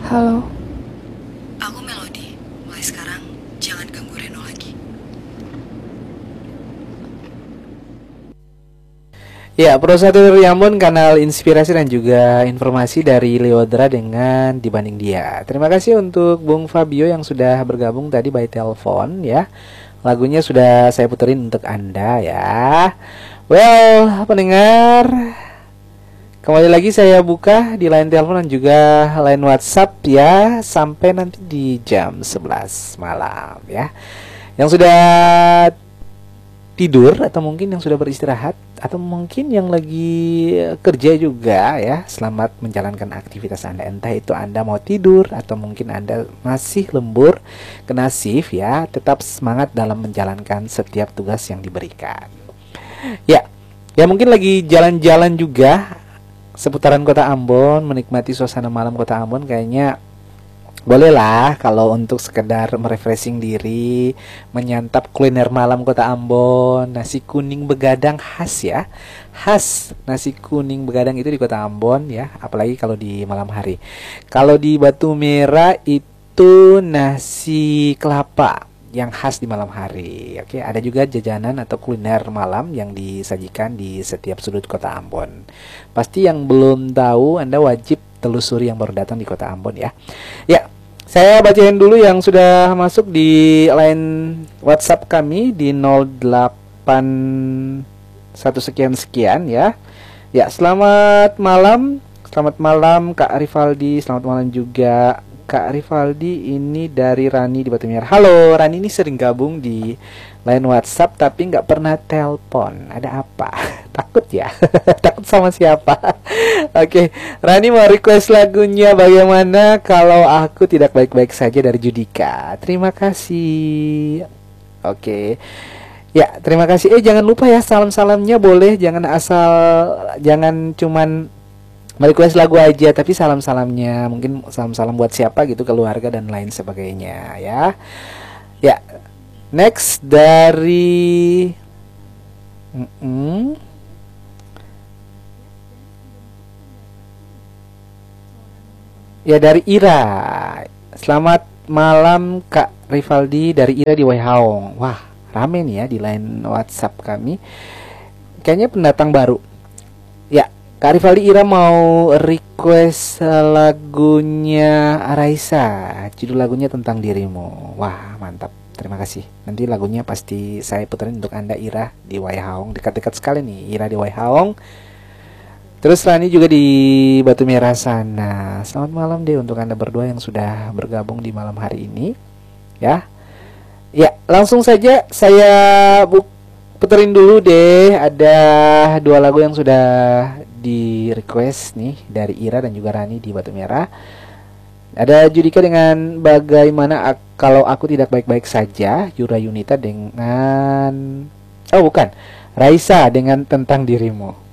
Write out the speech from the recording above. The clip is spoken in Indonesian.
Halo, Aku Melody. Mulai sekarang, jangan ganggu Reno lagi. Ya, Pro 1 Riambon, kanal inspirasi dan juga informasi dari Leodra dengan Dibanding Dia. Terima kasih untuk Bung Fabio yang sudah bergabung tadi by telepon ya. Lagunya sudah saya puterin untuk Anda ya. Well, pendengar, kembali lagi saya buka di line telepon dan juga line WhatsApp ya sampai nanti di jam 11 malam ya. Yang sudah tidur atau mungkin yang sudah beristirahat atau mungkin yang lagi kerja juga ya, selamat menjalankan aktivitas Anda, entah itu Anda mau tidur atau mungkin Anda masih lembur kena shift ya, tetap semangat dalam menjalankan setiap tugas yang diberikan ya. Ya mungkin lagi jalan-jalan juga seputaran kota Ambon, menikmati suasana malam kota Ambon, kayaknya bolehlah kalau untuk sekedar merefreshing diri, menyantap kuliner malam kota Ambon, nasi kuning begadang khas ya. Khas nasi kuning begadang itu di kota Ambon ya, apalagi kalau di malam hari. Kalau di Batu Merah itu nasi kelapa yang khas di malam hari. Oke, ada juga jajanan atau kuliner malam yang disajikan di setiap sudut kota Ambon. Pasti yang belum tahu, Anda wajib telusuri yang baru datang di kota Ambon ya. Ya, saya bacain dulu yang sudah masuk di line WhatsApp kami di 081 sekian sekian ya. Ya, selamat malam. Selamat malam Kak Rivaldi, selamat malam juga Kak Rivaldi, ini dari Rani di Batu Merah. Halo, Rani ini sering gabung di line WhatsApp tapi nggak pernah telpon. Ada apa? Takut ya? Takut sama siapa? Oke, Rani mau request lagunya Bagaimana Kalau Aku Tidak Baik-Baik Saja dari Judika. Terima kasih. Oke. Ya, terima kasih. Jangan lupa ya, salam-salamnya boleh, jangan cuman merequest lagu aja, tapi salam-salamnya mungkin salam-salam buat siapa gitu, keluarga dan lain sebagainya ya. Ya, next dari ya dari Ira. Selamat malam Kak Rivaldi, dari Ira di Waihaong. Wah, rame nih ya di line WhatsApp kami. Kayaknya pendatang baru. Ya, Kak Rivaldi, Ira mau request lagunya Raisa. Judul lagunya Tentang Dirimu. Wah, mantap. Terima kasih. Nanti lagunya pasti saya puterin untuk Anda, Ira di Waihaong. Dekat-dekat sekali nih, Ira di Waihaong. Terus Rani juga di Batu Merah sana. Selamat malam deh untuk Anda berdua yang sudah bergabung di malam hari ini. Ya. Ya, langsung saja saya puterin dulu deh. Ada dua lagu yang sudah di request nih dari Ira dan juga Rani di Batu Merah. Ada Judika dengan Kalau Aku Tidak Baik-Baik Saja, Yura Yunita dengan, oh bukan, Raisa dengan Tentang Dirimu.